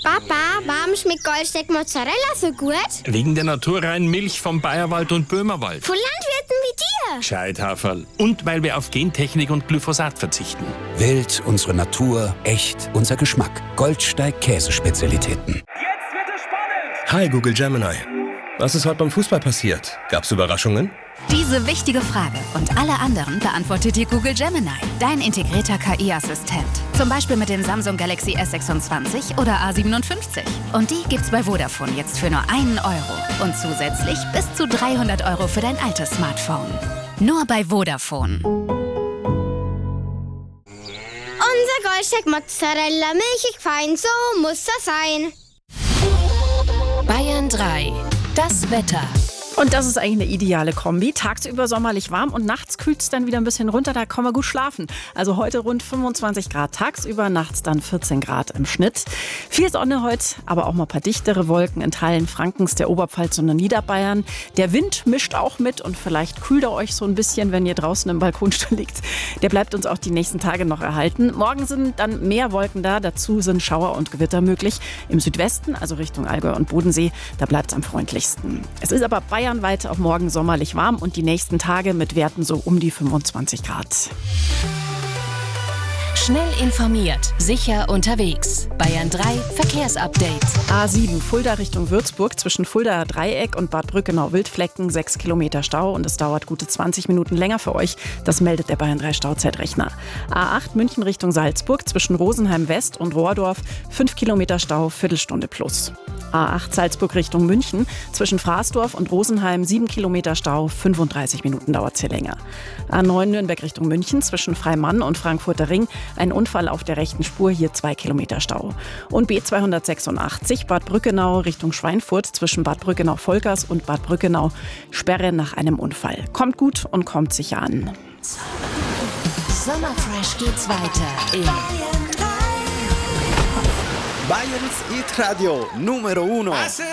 Papa, warum schmeckt Goldsteak Mozzarella so gut? Wegen der naturreinen Milch vom Bayerwald und Böhmerwald. Von Landwirten wie dir. Gescheithaferl. Und weil wir auf Gentechnik und Glyphosat verzichten. Wild, unsere Natur, echt, unser Geschmack. Goldsteig Käsespezialitäten. Jetzt wird es spannend! Hi Google Gemini. Was ist heute beim Fußball passiert? Gab's Überraschungen? Diese wichtige Frage und alle anderen beantwortet dir Google Gemini, dein integrierter KI-Assistent. Zum Beispiel mit dem Samsung Galaxy S26 oder A57. Und die gibt's bei Vodafone jetzt für nur 1 Euro. Und zusätzlich bis zu 300 Euro für dein altes Smartphone. Nur bei Vodafone. Unser Goldsteak Mozzarella, milchig fein, so muss das sein. Bayern 3. Das Wetter. Und das ist eigentlich eine ideale Kombi. Tagsüber sommerlich warm und nachts kühlt es dann wieder ein bisschen runter, da kann man gut schlafen. Also heute rund 25 Grad tagsüber, nachts dann 14 Grad im Schnitt. Viel Sonne heute, aber auch mal ein paar dichtere Wolken in Teilen Frankens, der Oberpfalz und der Niederbayern. Der Wind mischt auch mit und vielleicht kühlt er euch so ein bisschen, wenn ihr draußen im Balkonstuhl liegt. Der bleibt uns auch die nächsten Tage noch erhalten. Morgen sind dann mehr Wolken da, dazu sind Schauer und Gewitter möglich. Im Südwesten, also Richtung Allgäu und Bodensee, da bleibt es am freundlichsten. Es ist aber bayernweit auch morgen sommerlich warm und die nächsten Tage mit Werten so um die 25 Grad. Schnell informiert, sicher unterwegs. Bayern 3 Verkehrsupdate. A7 Fulda Richtung Würzburg zwischen Fuldaer Dreieck und Bad Brückenau-Wildflecken 6 Kilometer Stau und es dauert gute 20 Minuten länger für euch. Das meldet der Bayern 3 Stauzeitrechner. A8 München Richtung Salzburg zwischen Rosenheim West und Rohrdorf 5 Kilometer Stau, Viertelstunde plus. A8 Salzburg Richtung München zwischen Fraßdorf und Rosenheim 7 Kilometer Stau, 35 Minuten dauert es hier länger. A9 Nürnberg Richtung München zwischen Freimann und Frankfurter Ring ein Unfall auf der rechten Spur, hier 2 Kilometer Stau. Und B286 Bad Brückenau Richtung Schweinfurt zwischen Bad Brückenau-Volkers und Bad Brückenau Sperre nach einem Unfall. Kommt gut und kommt sicher an. Sommerfresh geht's weiter in Bayerns Hit Radio Numero 1.